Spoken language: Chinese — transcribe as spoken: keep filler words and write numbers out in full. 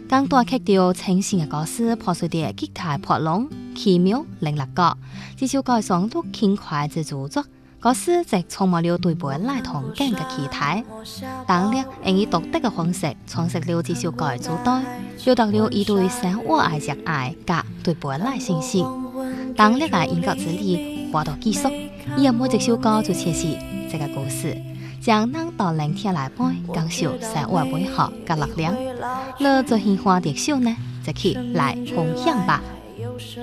刚带客到清醒嘅故事，破碎啲吉他破龙，奇妙零六角。这首歌上都轻快之著作，故事则充滿了對背拉同感嘅期待。當日用以獨特嘅方式創設了這首歌嘅主題，表達了伊對生活嘅熱愛加對背拉信心。當日嘅音樂之旅話到結束，以後每這首歌就切是這個故事。將人到聆聽來背，感受生活美好嘅力量。你最喜歡的首呢，就去來分享吧。